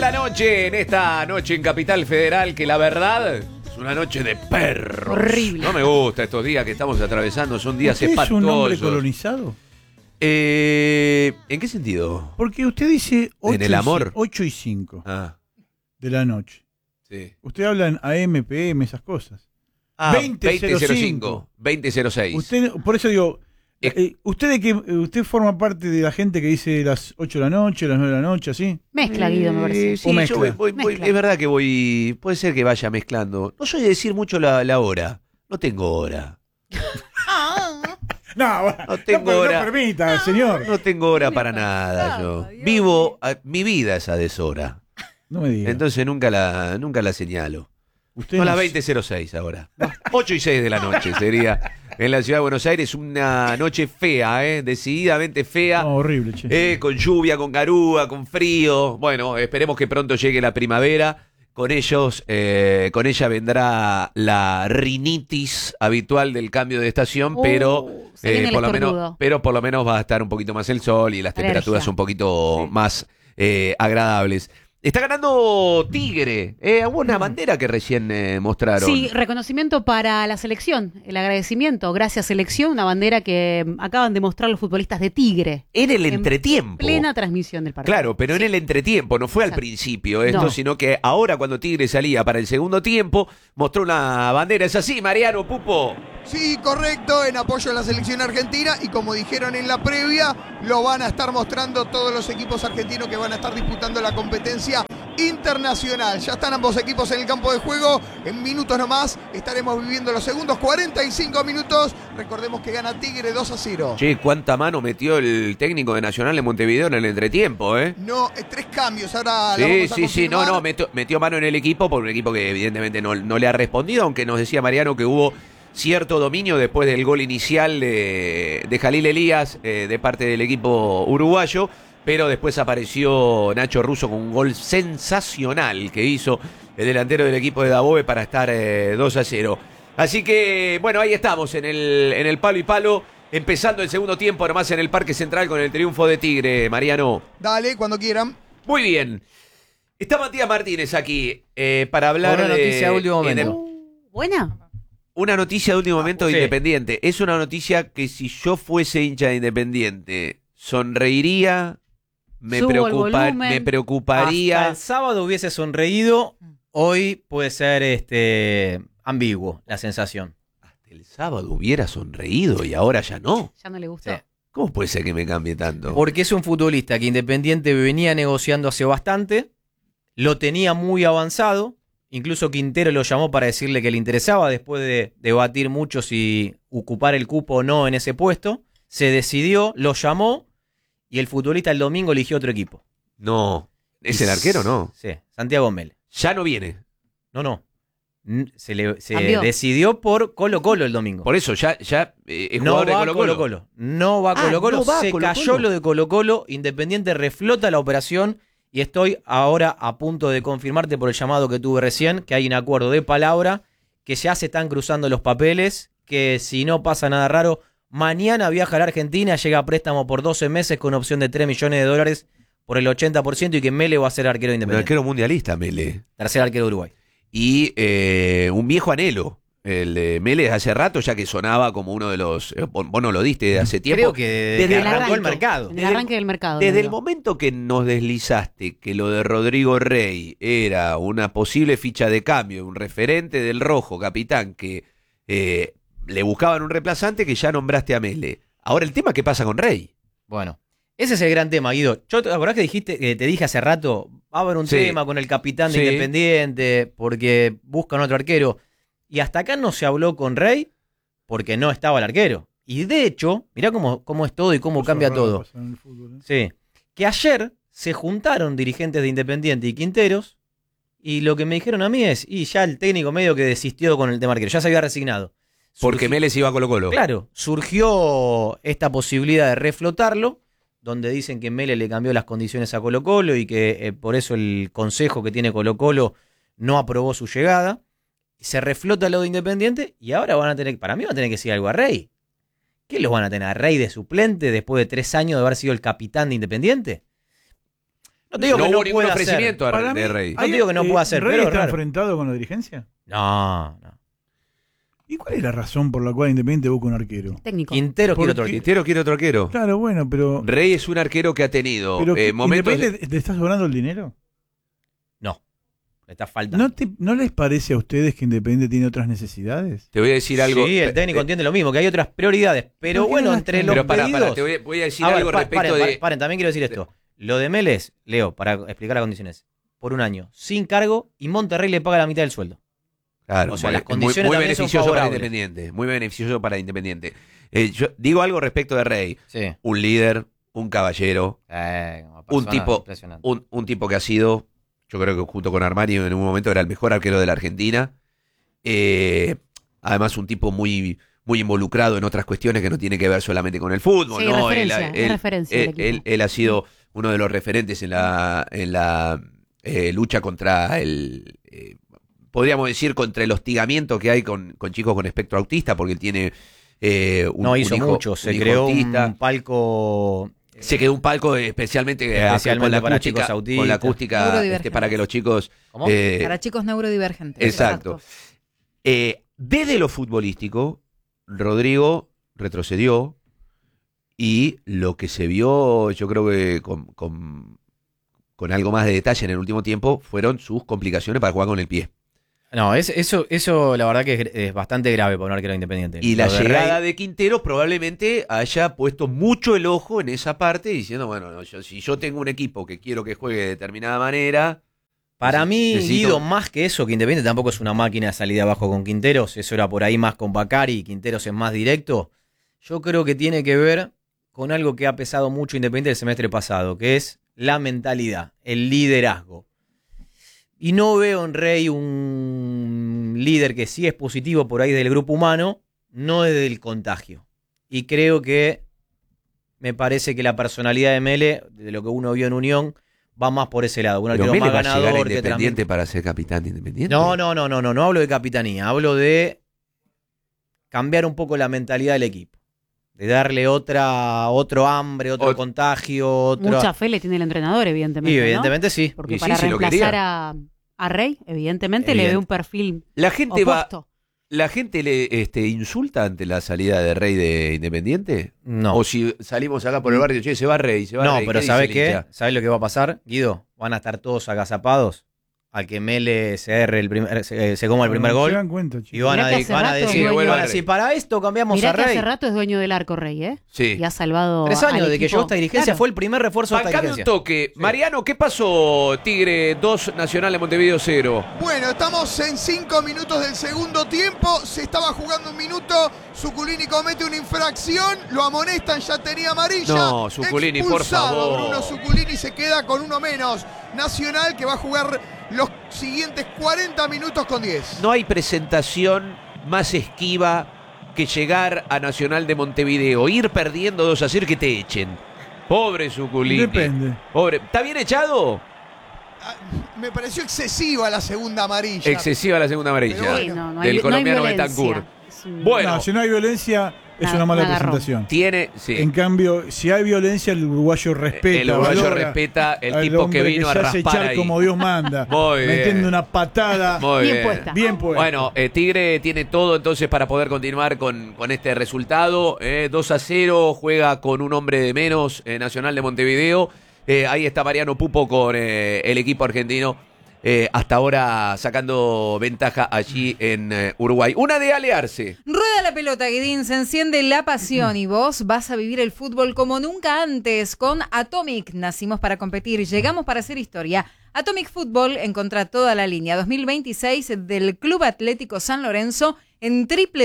de la noche, en esta noche en Capital Federal, que la verdad es una noche de perros. Horrible. No me gusta estos días que estamos atravesando, son días ¿Usted espantosos. es un hombre colonizado? ¿En qué sentido? Porque usted dice ¿En el amor? 8 y 5 Ah, de la noche. sí. Usted habla en AM, PM, esas cosas. Ah, 20:05. 20:06. Usted, por eso digo, usted forma parte de la gente que dice las 8 de la noche, las 9 de la noche, ¿así? Mezcla, Guido, me parece. Sí, O yo mezcla. Mezcla. es verdad que voy, puede ser que vaya mezclando. No soy de decir mucho la hora, no tengo hora. No tengo hora. No permita, señor. No tengo hora para nada yo. Vivo, mi vida es a deshora. No me diga. Entonces nunca la señalo. Usted Son no- las 20:06 ahora. 8 y 6 de la noche sería en la ciudad de Buenos Aires. Una noche fea, decididamente fea. No, horrible, che. Con lluvia, con garúa, con frío. Bueno, esperemos que pronto llegue la primavera. Con ella vendrá la rinitis habitual del cambio de estación, pero se viene el por lo estornudo. por lo menos va a estar un poquito más el sol y las Alergia. temperaturas un poquito más agradables. Está ganando Tigre. Hubo una bandera que recién mostraron. Sí, reconocimiento para la selección, el agradecimiento. Gracias, selección, una bandera que acaban de mostrar los futbolistas de Tigre. En el En entretiempo. Plena transmisión del partido. Claro, pero en el entretiempo, no fue al Exacto. principio esto, No. sino que ahora cuando Tigre salía para el segundo tiempo, mostró una bandera. ¿Es así, Mariano Pupo? Sí, correcto, en apoyo a la selección argentina y como dijeron en la previa, lo van a estar mostrando todos los equipos argentinos que van a estar disputando la competencia internacional. Ya están ambos equipos en el campo de juego, en minutos nomás estaremos viviendo los segundos 45 minutos. Recordemos que gana Tigre 2-0. Che, cuánta mano metió el técnico de Nacional en Montevideo en el entretiempo, ¿eh? No, 3 cambios, ahora lo Sí, vamos a sí, no, confirmar. metió mano en el equipo, por un equipo que evidentemente no le ha respondido, aunque nos decía Mariano que hubo cierto dominio después del gol inicial de Jalil Elías de parte del equipo uruguayo, pero después apareció Nacho Russo con un gol sensacional que hizo el delantero del equipo de Dabove para estar 2-0. Así que, bueno, ahí estamos en el palo y palo, empezando el segundo tiempo nomás en el Parque Central con el triunfo de Tigre, Mariano. Dale, cuando quieran. Muy bien. Está Matías Martínez aquí para hablar Una de noticia de último momento. Buena. una noticia de último momento de sí. Independiente. Es una noticia que si yo fuese hincha de Independiente, sonreiría, Subo el volumen. me preocuparía. Hasta el sábado hubiese sonreído, hoy puede ser ambiguo la sensación. Hasta el sábado hubiera sonreído y ahora ya no. Ya no le gustó. Sí. ¿Cómo puede ser que me cambie tanto? Porque es un futbolista que Independiente venía negociando hace bastante, lo tenía muy avanzado, incluso Quintero lo llamó para decirle que le interesaba después de debatir mucho si ocupar el cupo o no en ese puesto. Se decidió, lo llamó y el futbolista el domingo eligió otro equipo. No. ¿Es el arquero no? Sí, Santiago Mele. Ya no viene. No. Se Cambió. decidió por Colo-Colo el domingo. Por eso, ya es No jugador de va Colo-Colo. Colo-Colo. No va Ah, Colo-Colo. no va Se Colo-Colo. cayó lo de Colo-Colo. Independiente reflota la operación. Y estoy ahora a punto de confirmarte por el llamado que tuve recién que hay un acuerdo de palabra, que ya se están cruzando los papeles, que si no pasa nada raro, mañana viaja a la Argentina, llega a préstamo por 12 meses con opción de $3 millones por el 80% y que Mele va a ser arquero de Un Independiente. arquero mundialista, Mele. Tercer arquero de Uruguay. Y un viejo anhelo. El de Mele hace rato ya que sonaba como uno de los... vos no lo diste de hace tiempo. Creo que Desde desde el que arrancó el arranque. mercado. En el arranque del mercado. Desde el digo. momento que nos deslizaste que lo de Rodrigo Rey era una posible ficha de cambio, un referente del rojo, capitán, que le buscaban un reemplazante, que ya nombraste a Mele. Ahora el tema, ¿qué pasa con Rey? Bueno, ese es el gran tema, Guido. ¿Te acordás que te dije hace rato, va a haber un Sí. tema con el capitán de Sí. Independiente porque buscan otro arquero? Y hasta acá no se habló con Rey porque no estaba el arquero. Y de hecho, mirá cómo es todo y cómo Cosas cambia raras todo. pasan en el fútbol, ¿eh? Sí. Que ayer se juntaron dirigentes de Independiente y Quinteros y lo que me dijeron a mí es, y ya el técnico medio que desistió con el tema arquero, ya se había resignado. Porque Surgió- Mele se iba a Colo-Colo. Claro, surgió esta posibilidad de reflotarlo, donde dicen que Mele le cambió las condiciones a Colo-Colo y que por eso el consejo que tiene Colo-Colo no aprobó su llegada. Se reflota lo de Independiente y ahora para mí van a tener que decir algo a Rey. ¿Qué los van a tener a Rey de suplente después de 3 años de haber sido el capitán de Independiente? No te digo no que hubo no ningún pueda ofrecimiento hacer. de Rey. No te digo que no pueda hacer, ¿Rey pero es está raro. enfrentado con la dirigencia? No. ¿Y cuál es la razón por la cual Independiente busca un arquero? Técnico. Quintero quiere otro Porque- arquero. Quintero quiere otro arquero. Claro, bueno, pero... Rey es un arquero que ha tenido pero momentos... ¿Independiente te está sobrando el dinero? No. Le está faltando. ¿No les parece a ustedes que Independiente tiene otras necesidades? Te voy a decir algo. Sí, el técnico entiende lo mismo, que hay otras prioridades. Pero ¿Por qué bueno, no entre gastan? los Pero pará, pedidos... te voy a decir A ver, algo respecto paren, también quiero decir esto. Lo de Mélez, Leo, para explicar las condiciones. Por un año, sin cargo, y Monterrey le paga la mitad del sueldo. Claro, O sea, muy- las condiciones muy también son beneficioso para favorables. Independiente. Muy beneficioso para Independiente. Yo digo algo respecto de Rey. Sí. Un líder, un caballero, un tipo, un tipo que ha sido, yo creo que junto con Armani en un momento era el mejor arquero de la Argentina. Además, un tipo muy, muy involucrado en otras cuestiones que no tiene que ver solamente con el fútbol. Sí, ¿no? referencia del equipo. Él ha sido uno de los referentes en la lucha contra podríamos decir, contra el hostigamiento que hay con chicos con espectro autista, porque él tiene No hizo hijo, mucho, un se hijo creó autista. un palco... Se quedó un palco especialmente con la para acústica, chicos autistas. con la acústica Neurodivergentes. para que los chicos... ¿Cómo? Para chicos neurodivergentes. Exacto. Desde lo futbolístico, Rodrigo retrocedió y lo que se vio, yo creo que con algo más de detalle en el último tiempo, fueron sus complicaciones para jugar con el pie. No, eso la verdad que es bastante grave para un arquero independiente. Y la Lo de llegada Rey- de Quintero probablemente haya puesto mucho el ojo en esa parte, diciendo, bueno, no, si yo tengo un equipo que quiero que juegue de determinada manera... Para mí, necesito- Guido, más que eso, que Independiente tampoco es una máquina de salida abajo con Quinteros, eso era por ahí más con Bacari y Quinteros es más directo. Yo creo que tiene que ver con algo que ha pesado mucho Independiente el semestre pasado, que es la mentalidad, el liderazgo. Y no veo en Rey un líder que sí es positivo por ahí del grupo humano, no es del contagio. Y creo que me parece que la personalidad de Mele, de lo que uno vio en Unión, va más por ese lado. Un Pero arquero Mele más va a llegar a ganador que Independiente para ser capitán de Independiente. no hablo de capitanía, hablo de cambiar un poco la mentalidad del equipo. De darle otro hambre, otro contagio, otra... Mucha fe le tiene el entrenador, evidentemente. Y ¿no? evidentemente sí. Porque Y sí, para si lo reemplazar quería. a Rey, evidentemente le ve un perfil La gente va... opuesto. ¿La gente le insulta ante la salida de Rey de Independiente? No. O si salimos acá por el barrio, che, se va Rey, se va No, Rey. pero ¿qué ¿sabes dice el qué? hincha? ¿Sabes lo que va a pasar, Guido? Van a estar todos agazapados al que Mele se coma el primer Se gol. dan cuenta, chicos. Y van a, Mirá que hace van a rato decir, es dueño van a de decir, para esto cambiamos Mirá a que Rey. hace rato es dueño del arco Rey, ¿eh? Sí. Y ha salvado 3 años al de que equipo. llegó esta dirigencia, Claro. fue el primer refuerzo de esta Bancame un dirigencia. toque. Mariano, ¿qué pasó? Tigre 2, Nacional de Montevideo 0. Bueno, estamos en 5 minutos del segundo tiempo. Se estaba jugando un minuto. Suculini comete una infracción. Lo amonestan, ya tenía amarilla. No, Suculini, por Expulsado. favor. Bruno Suculini se queda con uno menos. Nacional que va a jugar los siguientes 40 minutos con 10. No hay presentación más esquiva que llegar a Nacional de Montevideo, ir perdiendo 2-0 que te echen. Pobre Suculini. Depende. Pobre. ¿Está bien echado? Ah, me pareció excesiva la segunda amarilla. Excesiva la segunda amarilla. Pero Sí, bueno, no hay, del no hay colombiano violencia. Betancur. Es un- Bueno. No, si no hay violencia, es Nada, una mala un agarrón. presentación. Tiene, sí. En cambio, si hay violencia, el uruguayo respeta. El uruguayo valora respeta el al tipo que hombre vino a se hace raspar echar ahí. como Dios manda. Muy bien. Metiendo una patada Muy Bien puesta. bien puesta. Bueno, Tigre tiene todo entonces para poder continuar con este resultado. 2-0, juega con un hombre de menos, Nacional de Montevideo. Ahí está Mariano Pupo con el equipo argentino. Hasta ahora sacando ventaja allí en Uruguay. Una de Ale Arce. Rueda la pelota, Guidín, se enciende la pasión y vos vas a vivir el fútbol como nunca antes con Atomic. Nacimos para competir, llegamos para hacer historia. Atomic Fútbol encontrá toda la línea 2026 del Club Atlético San Lorenzo en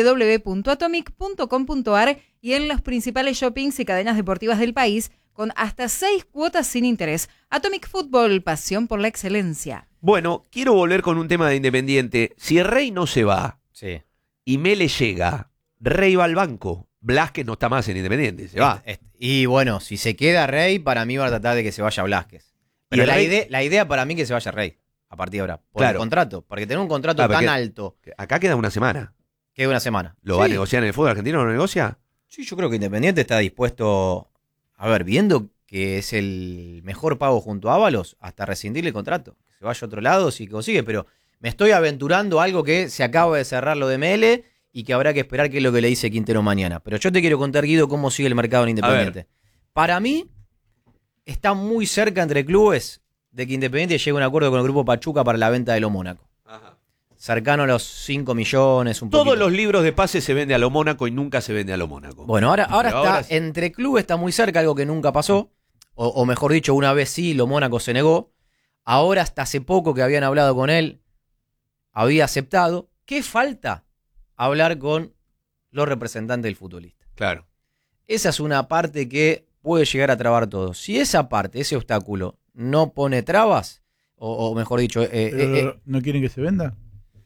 www.atomic.com.ar y en los principales shoppings y cadenas deportivas del país con hasta 6 cuotas sin interés. Atomic Fútbol, pasión por la excelencia. Bueno, quiero volver con un tema de Independiente. Si Rey no se va Sí. y Mele llega, Rey va al banco. Blasquez no está más en Independiente, se va. Y bueno, si se queda Rey, para mí va a tratar de que se vaya Blasquez. Y Pero el Rey- la idea para mí que se vaya Rey, a partir de ahora. Por Claro. el contrato. Porque tener un contrato Ah, pero tan que- alto, Acá queda una semana. que de una semana. ¿Lo va a Sí. negociar en el fútbol argentino? ¿Lo negocia? Sí, yo creo que Independiente está dispuesto, a ver, viendo que es el mejor pago junto a Ábalos, hasta rescindirle el contrato. Que se vaya a otro lado si consigue, pero me estoy aventurando a algo que se acaba de cerrar lo de Mele y que habrá que esperar qué es lo que le dice Quintero mañana. Pero yo te quiero contar, Guido, cómo sigue el mercado en Independiente. Para mí, está muy cerca entre clubes de que Independiente llegue a un acuerdo con el Grupo Pachuca para la venta de lo Mónaco. Ajá. Cercano a los 5 millones, un Todos poquito. los libros de pase se vende a lo Mónaco y nunca se vende a lo Mónaco. Bueno, ahora Pero está, ahora entre clubes está muy cerca, algo que nunca pasó. O mejor dicho, una vez sí, lo Mónaco se negó. Ahora, hasta hace poco que habían hablado con él, había aceptado. ¿Qué falta? Hablar con los representantes del futbolista. Claro. Esa es una parte que puede llegar a trabar todo. Si esa parte, ese obstáculo, no pone trabas, o mejor dicho, Pero, ¿no quieren que se venda?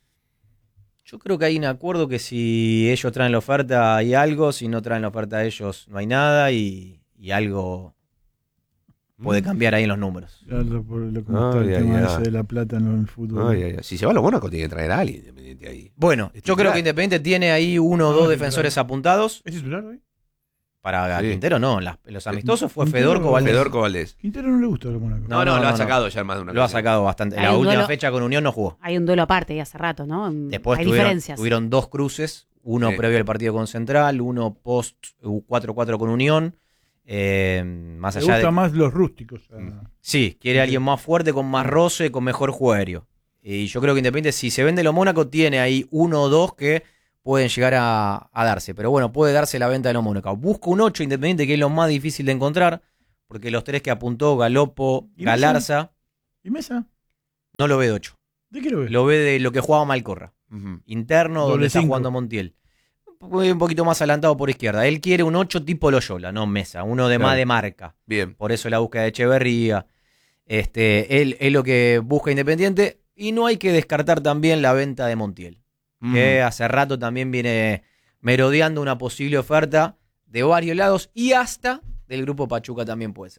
yo creo que hay un acuerdo que si ellos traen la oferta hay algo, si no traen la oferta ellos no hay nada y algo puede cambiar ahí en los números. Claro, por lo que está el Ay, tema ay, ese ay. de la plata en el fútbol. Ay, ay, ay. Si se va a lo Mónaco tiene que traer a alguien Independiente ahí. Bueno, Es yo creo titular. que Independiente tiene ahí uno o dos No, defensores apuntados. ¿Es titular hoy? Para Sí. Quintero no, en los amistosos fue Quintero- Fedorco Valdés. Fedorco Valdés. Quintero no le gusta a los Mónaco. No, lo ha no. sacado ya más de una Lo ha ocasión. sacado bastante. Hay La un última duelo- fecha con Unión no jugó. Hay un duelo aparte y hace rato, ¿no? Después hay tuvieron, diferencias. tuvieron dos cruces, uno Sí. previo al partido con Central, uno post 4-4 con Unión. Más Le allá gustan de... más los rústicos. Sí, quiere alguien más fuerte, con más roce, con mejor juego. Y yo creo que Independiente, si se vende lo Mónaco, tiene ahí uno o dos que pueden llegar a darse. Pero bueno, puede darse la venta de lo Mónaco. Busco un 8 Independiente, que es lo más difícil de encontrar, porque los tres que apuntó, Galopo, ¿Y Galarza, ¿Y Mesa? no lo ve de 8. ¿De qué lo ves? Lo ve de lo que jugaba Malcorra. Ujú. Interno, Doble donde está 5. jugando Montiel. Un poquito más adelantado por izquierda. Él quiere un 8 tipo Loyola, no Mesa, uno de Claro. más de marca. Bien. Por eso la búsqueda de Echeverría. Él es lo que busca Independiente. Y no hay que descartar también la venta de Montiel, que hace rato también viene merodeando una posible oferta de varios lados y hasta del Grupo Pachuca también puede ser.